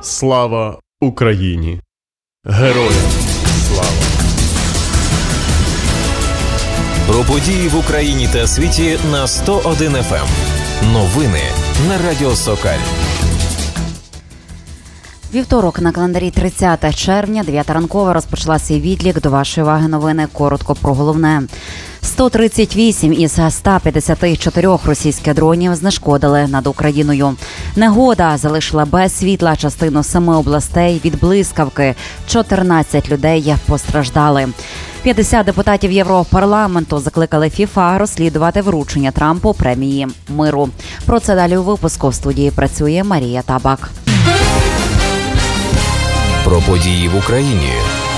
Слава Україні! Героям слава! Про події в Україні та світі на 101 FM. Новини на Радіо Сокаль. Вівторок на календарі 30 червня, 9 ранкова, розпочала свій відлік. До вашої уваги новини. Коротко про головне. 138 із 154 російських дронів знешкодили над Україною. Негода залишила без світла частину 7 областей від блискавки. 14 людей постраждали. 50 депутатів Європарламенту закликали ФІФА розслідувати вручення Трампу премії миру. Про це далі у випуску. В студії працює Марія Табак. Про події в Україні.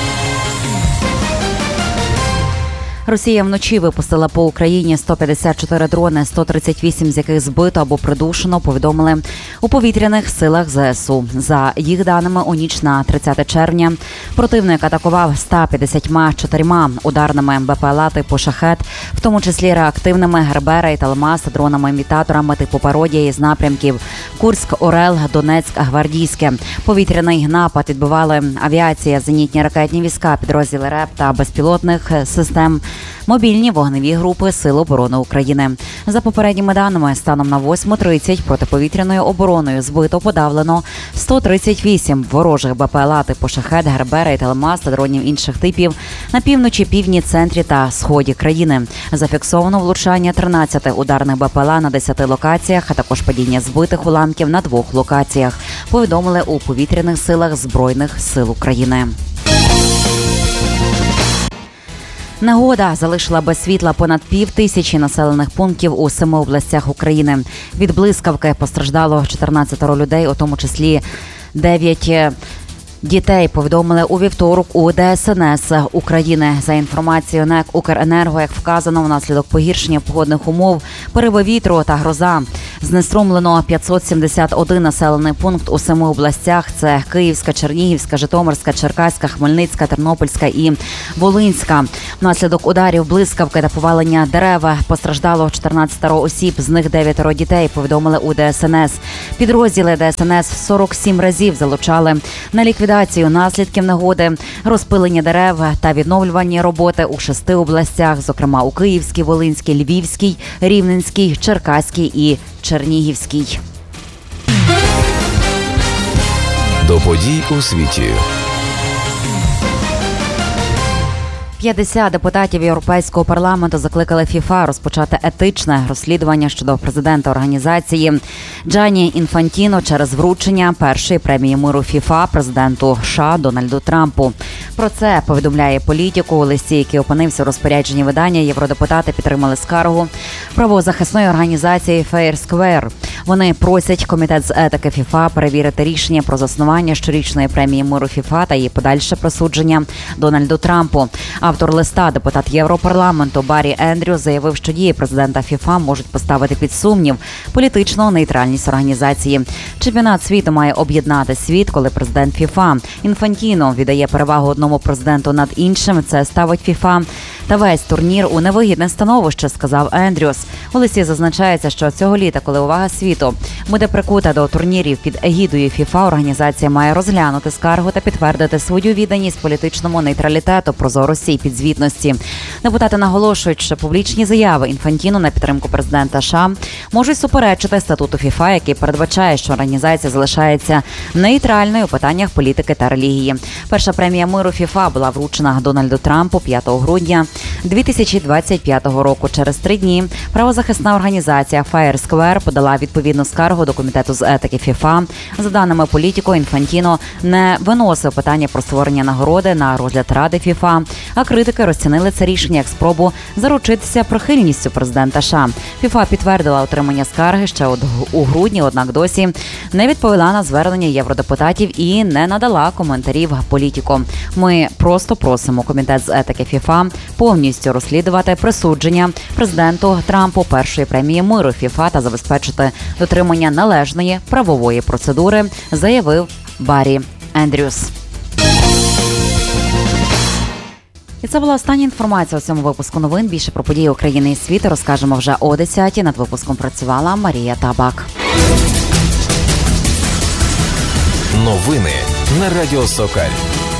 Росія вночі випустила по Україні 154 дрони, 138 з яких збито або придушено, повідомили у повітряних силах ЗСУ. За їх даними, у ніч на 30 червня противник атакував 154 ударними БПЛА типу «Шахет», в тому числі реактивними «Гербера» і «Талмас», дронами-імітаторами типу «Пародія» із напрямків Курськ, Орел, Донецьк, Гвардійське. Повітряний напад відбивали авіація, зенітні ракетні війська, підрозділи РЕП та безпілотних систем, мобільні вогневі групи Сил оборони України. За попередніми даними, станом на 8:30 протиповітряною обороною збито, подавлено 138 ворожих БПЛА типу «Шахет», «Гербера» і «Талмас» та дронів інших типів на півночі, півдні, центрі та сході країни. Зафіксовано влучання 13 ударних БПЛА на 10 локаціях, а також падіння збитих уламків на 2 локаціях, повідомили у повітряних силах Збройних сил України. Негода залишила без світла понад 5000 населених пунктів у 7 областях України. Від блискавки постраждало 14 людей, у тому числі 9 дітей, повідомили у вівторок у ДСНС України. За інформацією НЕК «Укренерго», як вказано, внаслідок погіршення погодних умов, пориви вітру та гроза знеструмлено 571 населений пункт у 7 областях. Це Київська, Чернігівська, Житомирська, Черкаська, Хмельницька, Тернопільська і Волинська. Внаслідок ударів блискавки та повалення дерев постраждало 14 осіб, з них 9 дітей, повідомили у ДСНС. Підрозділи ДСНС 47 разів залучали на ліквідацію наслідків негоди, розпилення дерев та відновлювальні роботи у 6 областях, зокрема у Київській, Волинській, Львівській, Рівненській, Черкаській і Чернігівській. До подій у світі. 50 депутатів Європейського парламенту закликали ФІФА розпочати етичне розслідування щодо президента організації Джанні Інфантіно через вручення першої премії миру ФІФА президенту США Дональду Трампу. Про це повідомляє Політіко. У листі, який опинився у розпорядженні видання, євродепутати підтримали скаргу правозахисної організації Foursquare. Вони просять комітет з етики ФІФА перевірити рішення про заснування щорічної премії миру ФІФА та її подальше присудження Дональду Трампу. Автор листа, депутат Європарламенту Баррі Ендрюс, заявив, що дії президента ФІФА можуть поставити під сумнів політичну нейтральність організації. Чемпіонат світу має об'єднати світ, коли президент ФІФА Інфантіно віддає перевагу одному президенту над іншим. Це ставить ФІФА та весь турнір у невигідне становище, сказав Ендрюс. У листі зазначається, що цього літа, коли увага світу буде прикута до турнірів під егідою ФІФА, організація має розглянути скаргу та підтвердити свою відданість політичному нейтралітету, прозорості і підзвітності. Депутати наголошують, що публічні заяви Інфантіно на підтримку президента США можуть суперечити статуту ФІФА, який передбачає, що організація залишається нейтральною у питаннях політики та релігії. Перша премія миру ФІФА була вручена Дональду Трампу 5 грудня 2025 року. Через 3 дні правозахисна організація Foursquare подала відповідну скаргу до комітету з етики ФІФА. За даними Політіко, Інфантіно не виносив питання про створення нагороди на розгляд Ради ФІФА, а критики розцінили це рішення як спробу заручитися прихильністю президента США. ФІФА підтвердила отримання скарги ще у грудні, однак досі не відповіла на звернення євродепутатів і не надала коментарів Політіко. Ми просто просимо комітет з етики ФІФА повністю розслідувати присудження президенту Трампу першої премії миру ФІФА та забезпечити дотримання належної правової процедури, заявив Баррі Ендрюс. І це була остання інформація у цьому випуску новин. Більше про події України і світу розкажемо вже о 10-й. Над випуском працювала Марія Табак. Новини на Радіо Сокаль.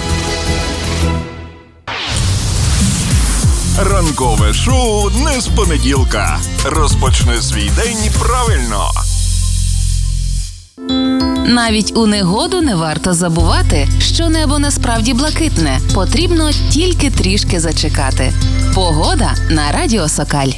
Ранкове шоу не з понеділка. Розпочни свій день правильно. Навіть у негоду не варто забувати, що небо насправді блакитне. Потрібно тільки трішки зачекати. Погода на Радіо Сокаль.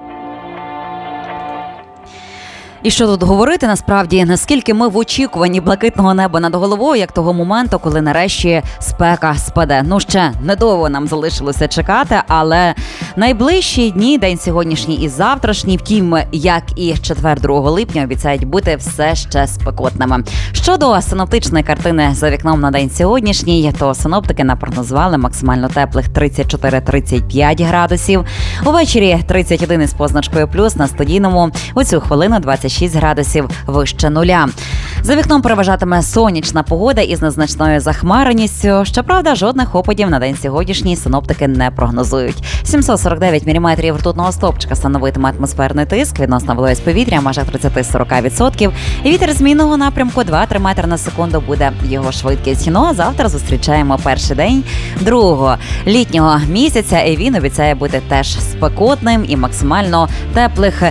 І що тут говорити, насправді, наскільки ми в очікуванні блакитного неба над головою, як того моменту, коли нарешті спека спаде. Ну, ще недовго нам залишилося чекати, але найближчі дні, день сьогоднішній і завтрашній, втім, як і четвер 2 липня, обіцяють бути все ще спекотними. Щодо синоптичної картини за вікном на день сьогоднішній, то синоптики напрогнозували максимально теплих 34-35 градусів. Увечері 31 із позначкою плюс, на студійному у цю хвилину 26 градусів вище нуля. За вікном переважатиме сонячна погода із незначною захмареністю. Щоправда, жодних опадів на день сьогоднішній синоптики не прогнозують. 749 міліметрів ртутного стовпчика становитиме атмосферний тиск, відносна вологість повітря в межах 30-40%. І вітер змінного напрямку 2-3 метри на секунду буде його швидкість. Ну а завтра зустрічаємо перший день другого літнього місяця, і він обіцяє бути теж спекотним і максимально теплих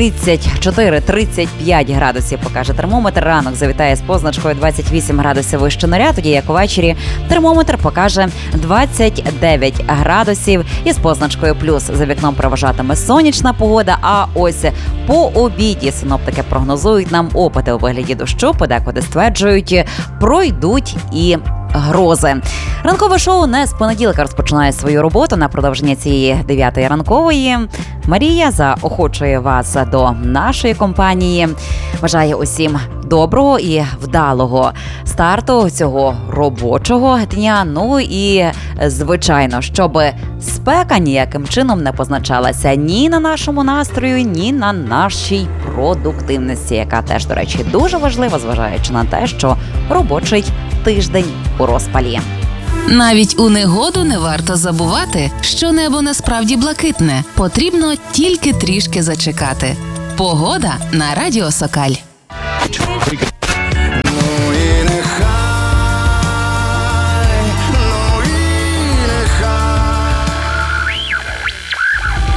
34-35 градусів покаже термометр. Ранок завітає з позначкою 28 градусів вище нуля, тоді як увечері термометр покаже 29 градусів із позначкою плюс. За вікном переважатиме сонячна погода, а ось по обіді синоптики прогнозують нам опади у вигляді дощу, подекуди стверджують, пройдуть і грози. Ранкове шоу не з понеділка розпочинає свою роботу. На продовження цієї 9-ї ранкової Марія заохочує вас до нашої компанії. Бажає усім доброго і вдалого старту цього робочого дня. Ну і, звичайно, щоб спека ніяким чином не позначалася ні на нашому настрою, ні на нашій продуктивності, яка теж, до речі, дуже важлива, зважаючи на те, що робочий тиждень у розпалі. Навіть у негоду не варто забувати, що небо насправді блакитне. Потрібно тільки трішки зачекати. Погода на Радіо Сокаль.